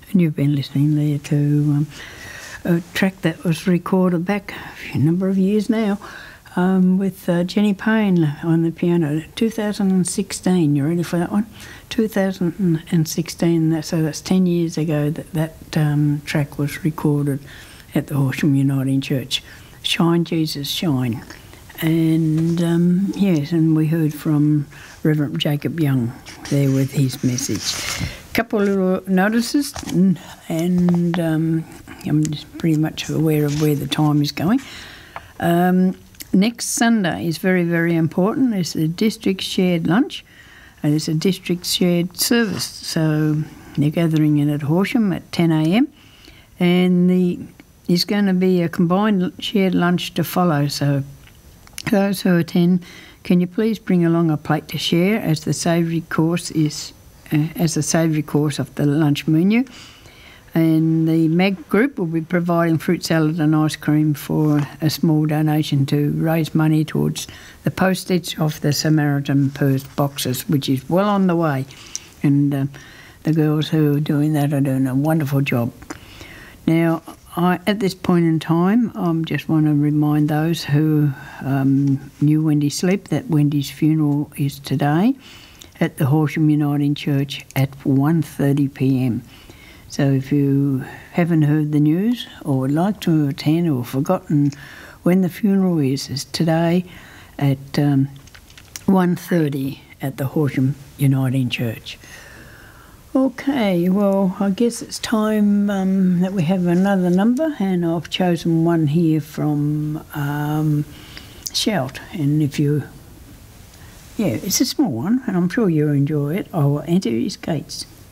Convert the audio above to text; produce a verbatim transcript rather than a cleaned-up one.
And you've been listening there to um, a track that was recorded back a number of years now um, with uh, Jenny Payne on the piano. two thousand sixteen, you ready for that one? two thousand sixteen, so that's ten years ago that that um, track was recorded at the Horsham Uniting Church. Shine, Jesus, Shine. And um, yes, and we heard from Reverend Jacob Young there with his message. A couple of little notices, and, and um, I'm just pretty much aware of where the time is going. Um, next Sunday is very, very important. It's a district shared lunch, and it's a district shared service. So they're gathering in at Horsham at ten a m, and the there's going to be a combined shared lunch to follow. So those who attend, can you please bring along a plate to share as the savoury course is uh, as the savoury course of the lunch menu. And the M A G group will be providing fruit salad and ice cream for a small donation to raise money towards the postage of the Samaritan Purse boxes, which is well on the way. And uh, the girls who are doing that are doing a wonderful job. Now, I, at this point in time, I um, just want to remind those who um, knew Wendy Sleep that Wendy's funeral is today at the Horsham Uniting Church at one thirty p m. So if you haven't heard the news or would like to attend or forgotten when the funeral is, it's today at um, one thirty at the Horsham Uniting Church. Okay, well, I guess it's time um, that we have another number, and I've chosen one here from um, Shout. And if you, yeah, it's a small one, and I'm sure you'll enjoy it. I will enter his gates.